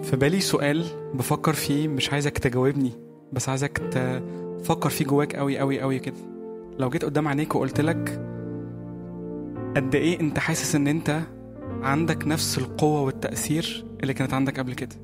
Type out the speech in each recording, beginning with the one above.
في بالي سؤال بفكر فيه، مش عايزك تجاوبني بس عايزك تفكر فيه جواك قوي قوي قوي كده. لو جيت قدام عينيك وقلت لك قد ايه انت حاسس ان انت عندك نفس القوة والتأثير اللي كانت عندك قبل كده؟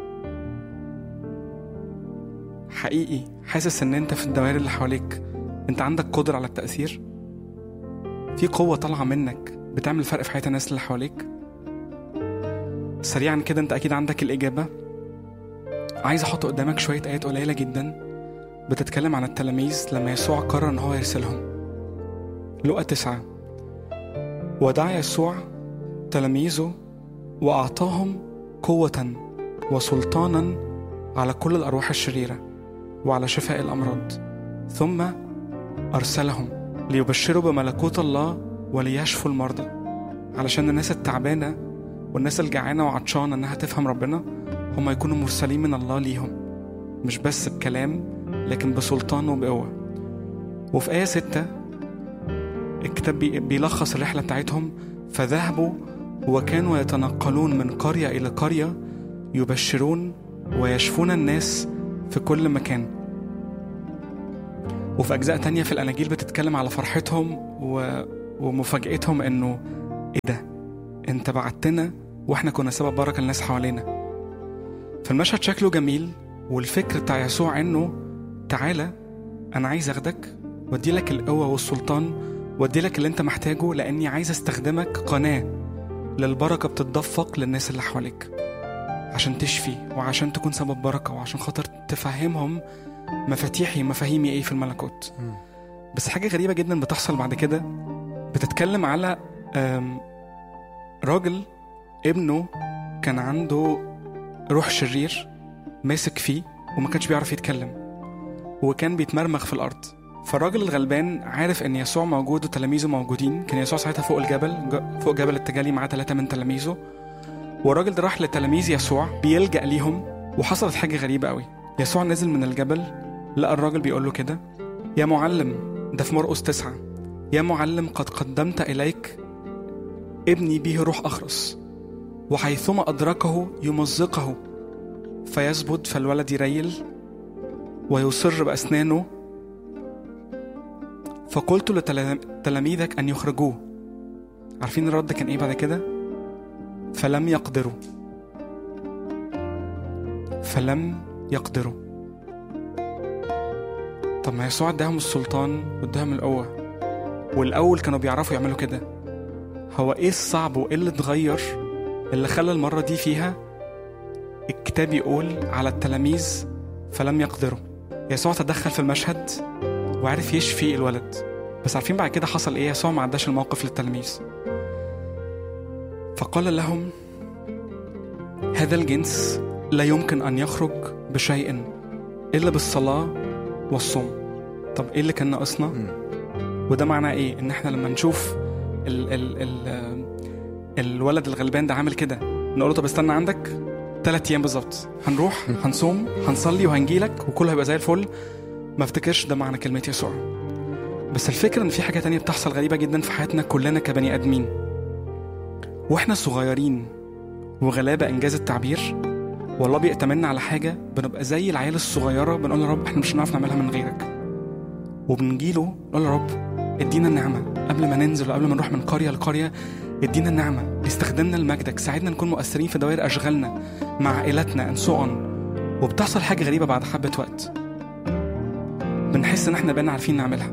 حقيقي حاسس ان انت في الدوائر اللي حواليك انت عندك قدرة على التأثير؟ في قوة طالعة منك بتعمل فرق في حياة الناس اللي حواليك؟ سريعا كده انت اكيد عندك الإجابة. عايز احط قدامك شوية آيات قليلة جدا بتتكلم عن التلاميذ لما يسوع قرر ان هو يرسلهم. لوقا 9: ودعا يسوع تلاميذه وأعطاهم قوة وسلطانا على كل الأرواح الشريرة وعلى شفاء الأمراض، ثم أرسلهم ليبشروا بملكوت الله وليشفوا المرضى، علشان الناس التعبانة والناس الجعانة وعطشانة أنها تفهم ربنا هم يكونوا مرسلين من الله ليهم، مش بس بكلام لكن بسلطان وبقوة. وفي آية 6 الكتاب بيلخص الرحلة بتاعتهم: فذهبوا وكانوا يتنقلون من قرية إلى قرية يبشرون ويشفون الناس في كل مكان. وفي أجزاء تانية في الأناجيل بتتكلم على فرحتهم ومفاجأتهم إنه إيه ده؟ أنت بعتنا وإحنا كنا سبب بركة للناس حوالينا. فالمشهد شكله جميل، والفكر بتاع يسوع إنه تعالى أنا عايز أخدك وأدي لك القوة والسلطان وأدي لك اللي أنت محتاجه، لأني عايز أستخدمك قناة للبركة بتتدفق للناس اللي حواليك، عشان تشفي وعشان تكون سبب بركة وعشان خاطر تفهمهم مفاهيمي ايه في الملكوت. بس حاجة غريبة جدا بتحصل بعد كده، بتتكلم على راجل ابنه كان عنده روح شرير ماسك فيه وما كانش بيعرف يتكلم وكان بيتمرمغ في الأرض. فالراجل الغلبان عارف ان يسوع موجود وتلاميذه موجودين. كان يسوع ساعتها فوق الجبل، فوق جبل التجلي، معاه 3 من تلاميذه، والراجل ده راح لتلاميذ يسوع بيلجأ ليهم. وحصلت حاجة غريبة قوي. يسوع نزل من الجبل، لقى الراجل بيقول له كده: يا معلم، ده في مرقس 9، يا معلم قد قدمت إليك ابني به روح أخرس، وحيثما أدركه يمزقه فيثبت، فالولد يريل ويصر بأسنانه، فقلت لتلاميذك أن يخرجوه. عارفين الرد كان إيه بعد كده؟ فلم يقدروا. طب ما يسوع اداهم السلطان واداهم القوة، والأول كانوا بيعرفوا يعملوا كده. هو إيه الصعب وإيه اللي اتغير اللي خلى المرة دي فيها الكتاب يقول على التلاميذ فلم يقدروا؟ يسوع تدخل في المشهد وعرف يشفي الولد. بس عارفين بعد كده حصل ايه؟ يسوع ما عداش الموقف للتلاميذ، فقال لهم: هذا الجنس لا يمكن أن يخرج بشيء إلا بالصلاة والصوم. طب ايه اللي كان ناقصنا؟ وده معناه ايه؟ ان احنا لما نشوف الولد الغلبان ده عامل كده نقول له: طب استنى، عندك 3 أيام بالظبط هنروح هنصوم هنصلي وهنجيلك وكله هيبقى زي الفل. ما افتكرش ده معنى كلمة يسوع. بس الفكرة ان في حاجة تانية بتحصل غريبة جدا في حياتنا كلنا كبني آدمين واحنا صغيرين وغلابة انجاز التعبير، والله بيأتمننا على حاجة بنبقى زي العيال الصغيرة، بنقول: يا رب احنا مش هنعرف نعملها من غيرك. وبنجيله نقول: يا رب ادينا النعمة قبل ما ننزل وقبل ما نروح من قرية لقرية، ادينا النعمة، استخدمنا لمجدك، ساعدنا نكون مؤثرين في دوائر أشغالنا مع عائلتنا انسوءا. وبتحصل حاجة غريبة بعد حبة وقت، بنحس ان احنا بقينا عارفين نعملها.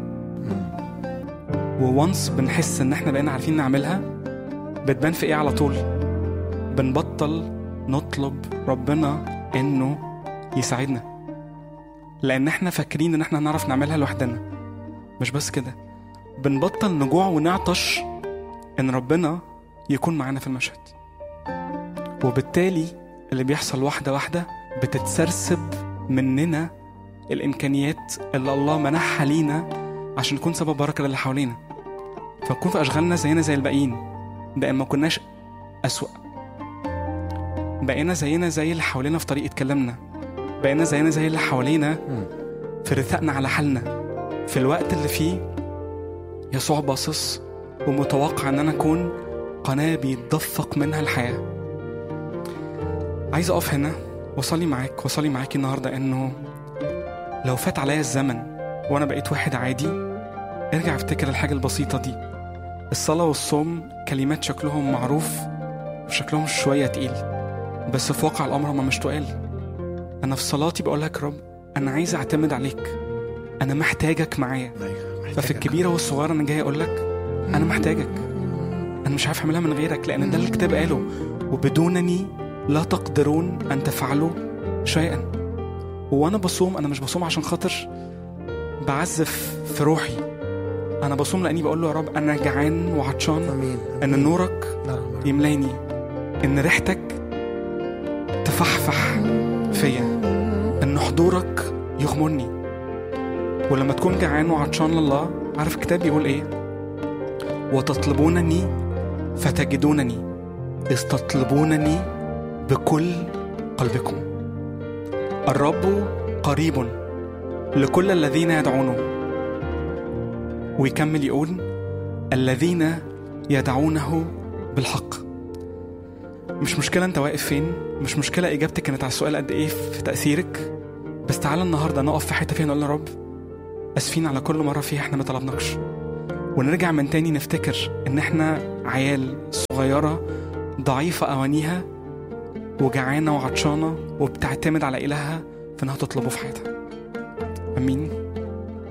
وونس بنحس ان احنا بقينا عارفين نعملها، بتبان في ايه على طول؟ بنبطل نطلب ربنا انه يساعدنا، لان احنا فاكرين ان احنا هنعرف نعملها لوحدنا. مش بس كده، بنبطل نجوع ونعطش ان ربنا يكون معانا في المشهد. وبالتالي اللي بيحصل واحدة واحدة بتتسرسب مننا الإمكانيات اللي الله منحها لينا عشان نكون سبب بركة للي حوالينا، فنكون في أشغالنا زينا زي الباقيين، بقى ما كناش أسوأ، بقينا زينا زي اللي حوالينا في طريقة كلامنا، بقينا زينا زي اللي حوالينا في رثائنا على حالنا، في الوقت اللي فيه يسوع باصص ومتوقع أن أنا أكون قناة بيتدفق منها الحياة. عايز أقف هنا وصلي معاكي النهاردة إنه لو فات عليا الزمن وأنا بقيت واحد عادي، ارجع افتكر الحاجة البسيطة دي. الصلاة والصوم كلمات شكلهم معروف وشكلهم شوية تقيل، بس في واقع الأمر ما مش تقال. أنا في صلاتي بقول لك رب أنا عايز أعتمد عليك، أنا محتاجك معايا. ففي الكبيرة والصغيرة أنا جاي أقول لك أنا محتاجك، أنا مش عارف أعملها من غيرك، لأن ده اللي الكتاب قاله، وبدونني لا تقدرون أن تفعلوا شيئا. وأنا بصوم أنا مش بصوم عشان خاطر بعزف في روحي، أنا بصوم لأني بقول له يا رب أنا جعان وعطشان، أن نورك يملاني، أن ريحتك تفحفح فيا، أن حضورك يغمرني. ولما تكون جعان وعطشان لله، عارف الكتاب بيقول إيه؟ وتطلبونني فتجدونني إذ تطلبونني بكل قلبكم. الرب قريب لكل الذين يدعونه. ويكمل يقول الذين يدعونه بالحق. مش مشكلة انت واقف فين، مش مشكلة اجابتك كانت على السؤال قد ايه في تأثيرك، بس تعالى النهاردة نقف في حتة فيها نقول يا رب اسفين على كل مرة فيها احنا ما طلبناكش، ونرجع من تاني نفتكر ان احنا عيال صغيرة ضعيفة اوانيها وجعانة وعطشانة وبتعتمد على إلهها في انها تطلبه في حياتها. امين.